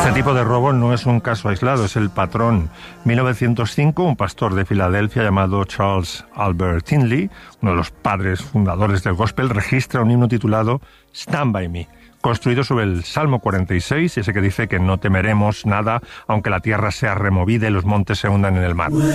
Este tipo de robo no es un caso aislado, es el patrón. 1905, un pastor de Filadelfia llamado Charles Albert Tindley, uno de los padres fundadores del gospel, registra un himno titulado Stand By Me, construido sobre el Salmo 46, ese que dice que no temeremos nada, aunque la tierra sea removida y los montes se hundan en el mar.